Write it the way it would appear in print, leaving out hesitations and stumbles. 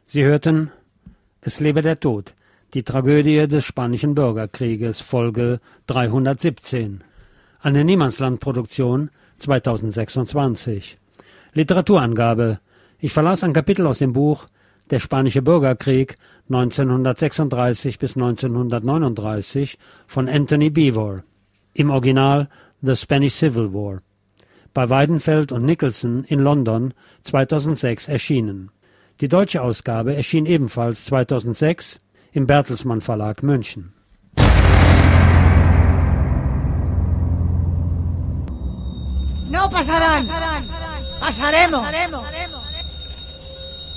Sie hörten Es lebe der Tod, die Tragödie des Spanischen Bürgerkrieges, Folge 317. Eine Niemandslandproduktion 2026. Literaturangabe. Ich verlas ein Kapitel aus dem Buch Der Spanische Bürgerkrieg 1936 bis 1939 von Anthony Beevor. Im Original The Spanish Civil War. Bei Weidenfeld und Nicholson in London 2006 erschienen. Die deutsche Ausgabe erschien ebenfalls 2006 im Bertelsmann Verlag München. No pasarán, pasaremos.